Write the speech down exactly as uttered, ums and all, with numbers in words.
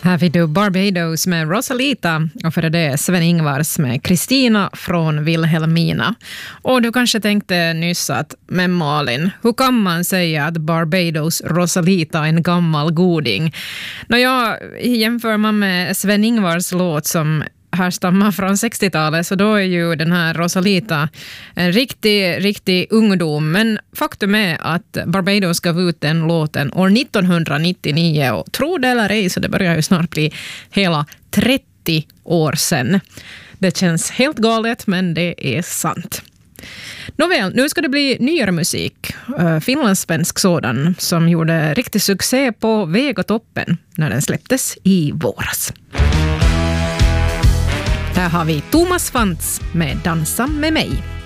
Här fick du Barbados med Rosalita och för det Sven-Ingvars med Kristina från Wilhelmina. Och du kanske tänkte nyss att, men Malin, hur kan man säga att Barbados Rosalita är en gammal goding? Nå ja, jämför man med Sven-Ingvars låt som härstammar från sextiotalet, så då är ju den här Rosalita en riktig, riktig ungdom. Men faktum är att Barbados gav ut den låten år nittonhundranittionio och tro det eller ej, så det börjar ju snart bli hela trettio år sedan. Det känns helt galet, men det är sant. Nåväl, nu ska det bli nyare musik, uh, finlandssvensk sådan, som gjorde riktig succé på Vegotoppen när den släpptes i våras. Här har vi Thomas Fantz med Dansa med mig.